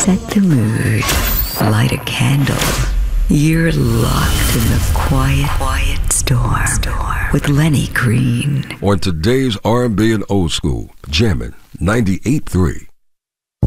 Set the mood. Light a candle. You're locked in the quiet storm with Lenny Green. On today's R&B and old school, jamming 98.3.